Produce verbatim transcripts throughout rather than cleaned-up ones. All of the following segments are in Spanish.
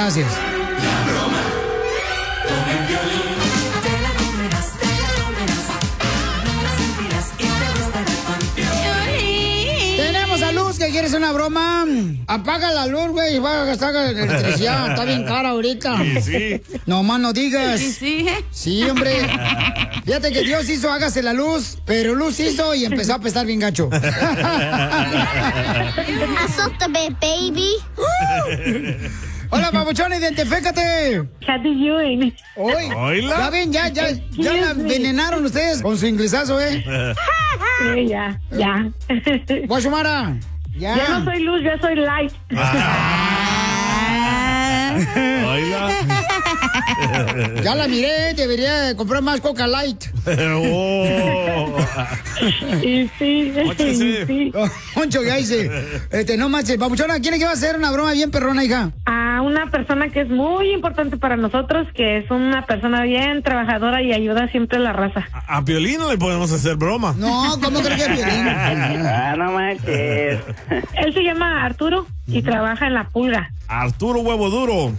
Gracias. La broma con el Piolín. Te la comerás, te la comerás. No la sentirás y te gustará con Piolín. Tenemos a Luz que quiere hacer una broma. Apaga la luz, güey, y va a gastar electricidad. Está bien cara ahorita. Sí, sí. No más no digas. Sí, sí. Sí, hombre. Fíjate que Dios hizo, hágase la luz, pero Luz hizo y empezó a apestar bien gacho. Azótame, baby. Hola, papuchón, identifícate. How do you doing? Hoy. Hola. Ya ven, ya, ya, ya la envenenaron ustedes con su inglesazo, ¿eh? Sí, ya, ya. Guachumara. Ya. Ya no soy luz, ya soy light. Oiga. Ya la miré, debería comprar más Coca Light. Oh. Y sí, Móchese. y sí. Poncho, ya hice. Este, no manches, papuchona, ¿quién le va a hacer una broma bien perrona, hija? A una persona que es muy importante para nosotros, que es una persona bien trabajadora y ayuda siempre a la raza. A, a Piolín no le podemos hacer broma. No, ¿cómo crees que es Piolín? Ah, no manches. Él se llama Arturo y trabaja en La Pulga. Arturo Huevo Duro.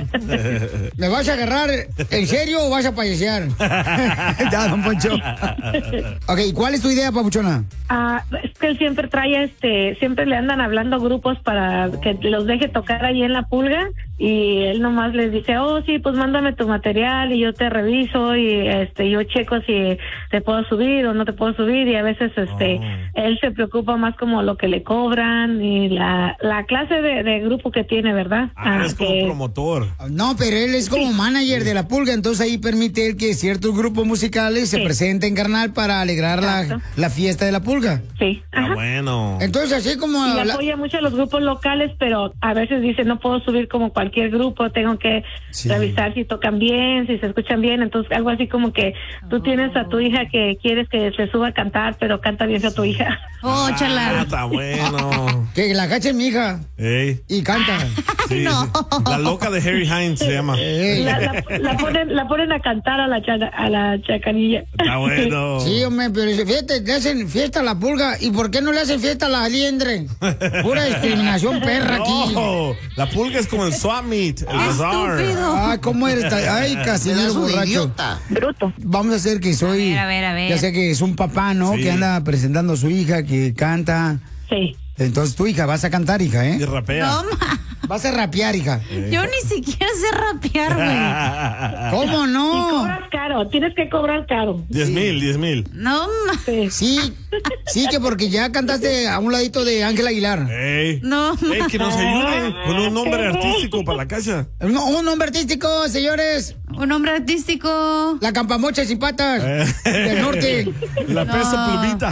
¿Me vas a agarrar en serio o vas a payasear? Ya, don Poncho. Ok, ¿cuál es tu idea, papuchona? Ah, es que él siempre trae, este, siempre le andan hablando grupos para que los deje tocar ahí en La Pulga y él nomás les dice, oh sí, pues mándame tu material y yo te reviso y este, yo checo si te puedo subir o no te puedo subir y a veces este, Oh. él se preocupa más como lo que le cobran y la, la clase de, de grupo que tiene, ¿verdad? Ah, Ah, es como que- promotor. No, pero él es como manager de La Pulga, entonces ahí permite él que ciertos grupos musicales se Sí. presenten, carnal, para alegrar la, Exacto. la fiesta de La Pulga. Sí, Ah, ajá. bueno. Entonces, así como... Y la- apoya mucho a los grupos locales, pero a veces dice, no puedo subir como cualquier grupo, tengo que Sí. revisar si tocan bien, si se escuchan bien, entonces algo así como que tú tienes a tu hija que quieres que se suba a cantar, pero canta bien a tu hija. Oh, Ah, chala. está bueno. Que la cache mi hija Ey. y canta. Sí, No. sí. La loca de Harry Hines se llama. Ey. La, la, la ponen, la ponen a cantar a la, chaca- a la chacanilla. Está bueno. Sí, hombre, pero fíjate, le hacen fiesta a La Pulga. ¿Y por qué no le hacen fiesta a la liendre? Pura discriminación perra aquí. No, la pulga es como el swap meet, el bazaar. Estúpido. Ah, ¿cómo eres? Ay, Casimiro borracho. Bruto. Vamos a hacer que soy... A ver, a ver, a ver. Ya sé que es un papá, ¿no? Sí. Que anda presentando a su hija, que canta. Sí. Entonces tu hija, vas a cantar, hija, Y ¿eh? rapea. No, ma. Vas a rapear, hija. Yo ni siquiera sé rapear, güey. ¿Cómo Y no? cobras caro, tienes que cobrar caro. Diez mil, diez mil. No, ma. Sí. Sí, sí, que porque ya cantaste a un ladito de Ángel Aguilar. Ey. No, Ey, que nos ayuden con un nombre artístico para la casa. No, un nombre artístico, señores. un nombre artístico. La Campamocha sin patas del norte. La No. peso plumita.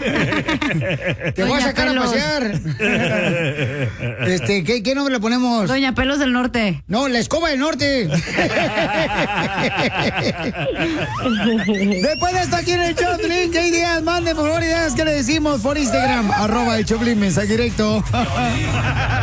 Te voy a Doña sacar a Pelos. pasear. Este, ¿qué, qué nombre le ponemos? Doña Pelos del Norte. No, la escoba del norte. Después de esto aquí en el Choplin, ¿qué ideas? Manden por favor ideas que le decimos por Instagram, arroba el Choplin, mensaje directo.